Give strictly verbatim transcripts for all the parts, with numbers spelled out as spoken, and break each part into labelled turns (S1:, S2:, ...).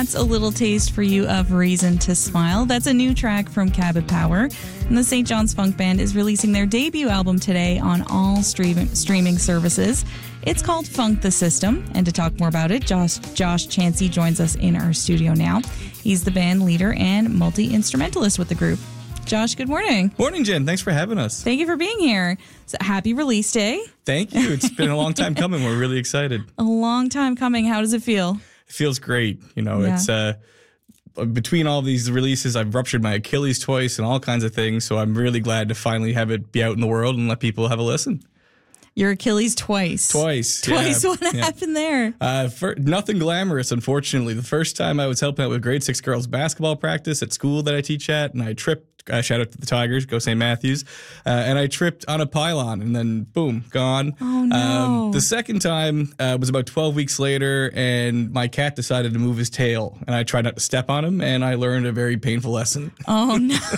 S1: that's a little taste for you of Reason to Smile. That's a new track from Cabot Power. And the Saint John's Funk Band is releasing their debut album today on all stream- streaming services. It's called Funk the System. And to talk more about it, Josh, Josh Chansey joins us in our studio now. He's the band leader and multi-instrumentalist with the group. Josh, good morning.
S2: Morning, Jen. Thanks for having us.
S1: Thank you for being here. So, happy release day.
S2: Thank you. It's been a long time coming. We're really excited.
S1: A long time coming. How does it feel?
S2: It feels great. You know,
S1: Yeah.
S2: it's uh, between all these releases, I've ruptured my Achilles twice and all kinds of things. So I'm really glad to finally have it be out in the world and let people have a listen.
S1: Your Achilles twice.
S2: Twice.
S1: Twice.
S2: Yeah.
S1: What
S2: Yeah.
S1: happened there?
S2: Uh, for, nothing glamorous, unfortunately. The first time I was helping out with grade six girls basketball practice at school that I teach at, and I tripped. Uh, shout out to the Tigers, go Saint Matthews. Uh, and I tripped on a pylon and then boom, gone.
S1: Oh, no.
S2: Um, the second time uh, was about twelve weeks later, and my cat decided to move his tail. And I tried not to step on him, and I learned a very painful lesson.
S1: Oh,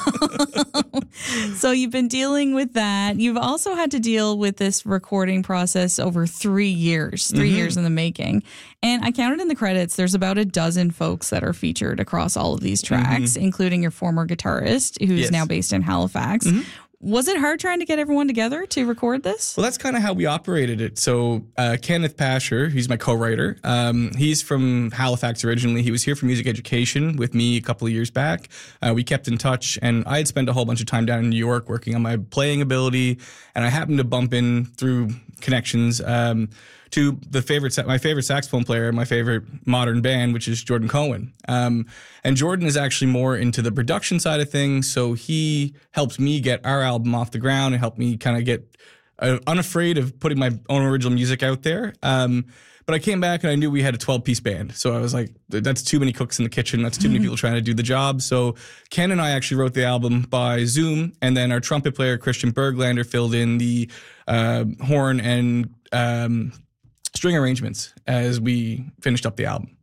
S1: no. So you've been dealing with that. You've also had to deal with this recording process over three years, three
S2: Mm-hmm.
S1: years in the making. And I counted in the credits, there's about a dozen folks that are featured across all of these tracks,
S2: Mm-hmm.
S1: including your former guitarist, who's
S2: Yes.
S1: now based in Halifax.
S2: Mm-hmm.
S1: Was it hard trying to get everyone together to record this?
S2: Well, that's kind of how we operated it. So uh, Kenneth Pasher, he's my co-writer. Um, he's from Halifax originally. He was here for music education with me a couple of years back. Uh, we kept in touch, and I had spent a whole bunch of time down in New York working on my playing ability, and I happened to bump in through connections um, to the favorite, sa- my favorite saxophone player, my favorite modern band, which is Jordan Cohen. Um, and Jordan is actually more into the production side of things, so he helped me get our album off the ground and helped me kind of get uh, unafraid of putting my own original music out there. Um, but I came back and I knew we had a twelve-piece band, so I was like, that's too many cooks in the kitchen. That's too many people trying to do the job. So Ken and I actually wrote the album by Zoom, and then our trumpet player, Christian Berglander, filled in the uh, horn and um, string arrangements as we finished up the album.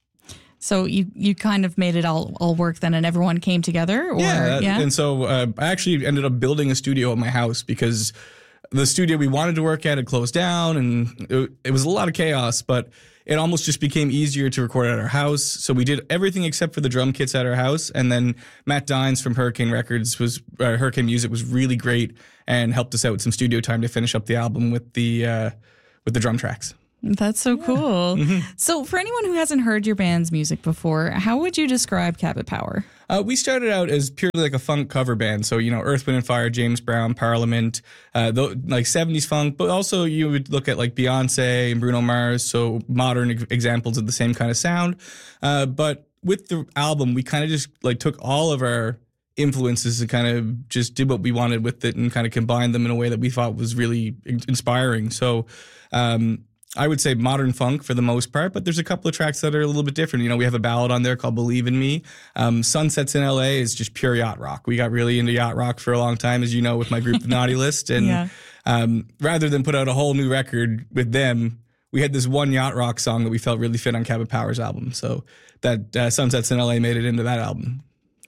S1: So you, you kind of made it all, all work then, and everyone came together? Or,
S2: Yeah,
S1: yeah?
S2: and so uh, I actually ended up building a studio at my house because the studio we wanted to work at had closed down, and it, it was a lot of chaos, but it almost just became easier to record at our house. So we did everything except for the drum kits at our house, and then Matt Dines from Hurricane Records was uh, Hurricane Music was really great and helped us out with some studio time to finish up the album with the uh, with the drum tracks.
S1: That's so cool.
S2: Mm-hmm.
S1: So for anyone who hasn't heard your band's music before, how would you describe Cabot Power?
S2: Uh, we started out as purely like a funk cover band. So, you know, Earth, Wind and Fire, James Brown, Parliament, uh, th- like seventies funk, but also you would look at like Beyonce and Bruno Mars. So modern e- examples of the same kind of sound. Uh, but with the album, we kind of just like took all of our influences and kind of just did what we wanted with it and kind of combined them in a way that we thought was really inspiring. So, um, I would say modern funk for the most part, but there's a couple of tracks that are a little bit different. You know, we have a ballad on there called Believe in Me. Um, Sunsets in L A is just pure yacht rock. We got really into yacht rock for a long time, as you know, with my group, The Naughty List. And
S1: Yeah.
S2: um, rather than put out a whole new record with them, we had this one yacht rock song that we felt really fit on Cabot Power's album. So that uh, Sunsets in L A made it into that album.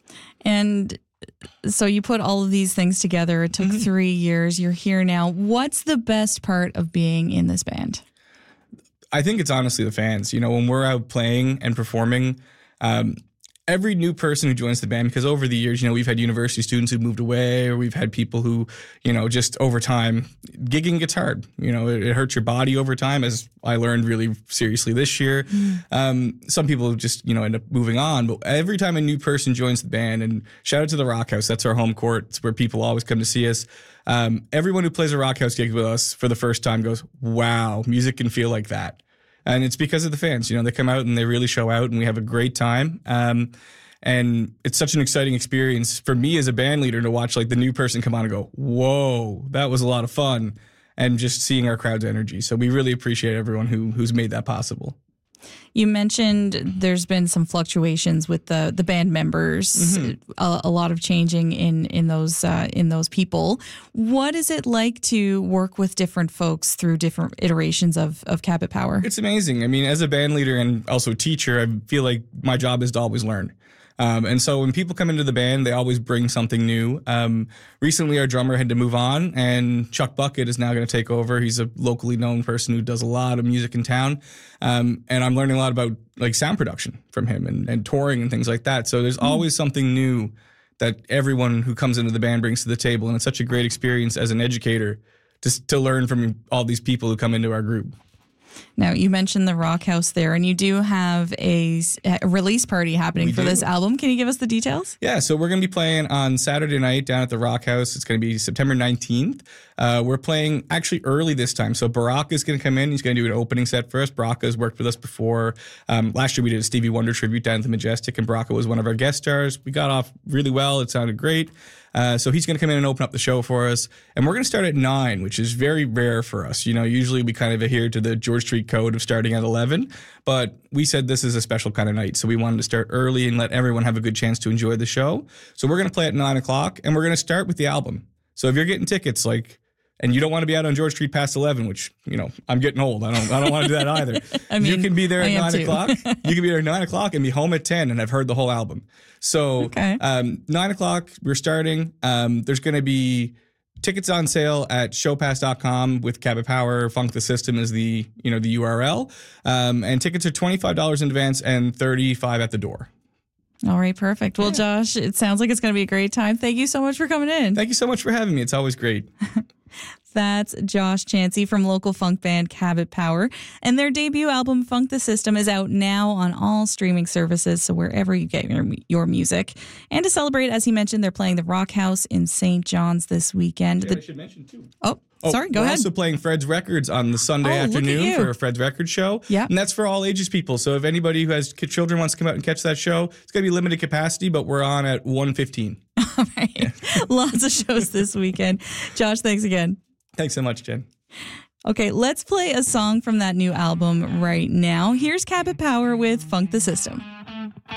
S1: And so you put all of these things together. It took
S2: Mm-hmm.
S1: three years. You're here now. What's the best part of being in this band?
S2: I think it's honestly the fans. You know, when we're out playing and performing, um, every new person who joins the band, because over the years, you know, we've had university students who moved away, or we've had people who, you know, just over time, gigging gets hard. You know, it, it hurts your body over time, as I learned really seriously this year. Mm. Um, some people just, you know, end up moving on. But every time a new person joins the band, and shout out to the Rock House, that's our home court. It's where people always come to see us. Um, everyone who plays a Rock House gig with us for the first time goes, wow, music can feel like that. And it's because of the fans. You know, they come out and they really show out, and we have a great time. Um, and it's such an exciting experience for me as a band leader to watch like the new person come on and go, whoa, that was a lot of fun. And just seeing our crowd's energy. So we really appreciate everyone who who's made that possible.
S1: You mentioned there's been some fluctuations with the the band members, mm-hmm. a, a lot of changing in in those uh, in those people. What is it like to work with different folks through different iterations of of Cabot Power?
S2: It's amazing. I mean, as a band leader and also teacher, I feel like my job is to always learn. Um, and so when people come into the band, they always bring something new. Um, recently, our drummer had to move on, and Chuck Bucket is now going to take over. He's a locally known person who does a lot of music in town. Um, and I'm learning a lot about like sound production from him and, and touring and things like that. So there's mm. always something new that everyone who comes into the band brings to the table. And it's such a great experience as an educator to, to learn from all these people who come into our group.
S1: Now, you mentioned the Rock House there, and you do have a, a release party happening we for do. this album. Can you give us the details?
S2: Yeah, so we're going to be playing on Saturday night down at the Rock House. It's going to be September nineteenth. Uh, we're playing actually early this time. So Baraka is going to come in. He's going to do an opening set for us. Baraka has worked with us before. Um, last year we did a Stevie Wonder tribute down at the Majestic, and Baraka was one of our guest stars. We got off really well. It sounded great. Uh, so he's going to come in and open up the show for us. And we're going to start at nine, which is very rare for us. You know, usually we kind of adhere to the George Street code of starting at eleven. But we said this is a special kind of night. So we wanted to start early and let everyone have a good chance to enjoy the show. So we're going to play at nine o'clock, and we're going to start with the album. So if you're getting tickets, like, and you don't want to be out on George Street past eleven, which, you know, I'm getting old. I don't I don't want to do that either. I mean, you can be there at nine o'clock. You can be there at nine o'clock and be home at ten and have heard the whole album. So okay. um, nine o'clock, we're starting. Um, there's going to be tickets on sale at showpass dot com with Cabot Power. Funk the System is the, you know, the U R L. Um, and tickets are twenty-five dollars in advance and thirty-five dollars at the door.
S1: All right, perfect. Well, yeah. Josh, it sounds like it's going to be a great time. Thank you so much for coming in.
S2: Thank you so much for having me. It's always great.
S1: That's Josh Chansey from local funk band Cabot Power. And their debut album, Funk the System, is out now on all streaming services, so wherever you get your, your music. And to celebrate, as he mentioned, they're playing the Rock House in Saint John's this weekend.
S2: Yeah,
S1: the,
S2: I should mention, too.
S1: Oh, oh sorry, go
S2: we're
S1: ahead.
S2: We're also playing Fred's Records on the Sunday
S1: oh,
S2: afternoon for a Fred's Records show.
S1: Yeah.
S2: And that's for all ages people. So if anybody who has children wants to come out and catch that show, it's going to be limited capacity, but we're on at one fifteen.
S1: All right. Yeah. Lots of shows this weekend. Josh, thanks again.
S2: Thanks so much, Jen.
S1: Okay, let's play a song from that new album right now. Here's Cabot Power with Funk the System.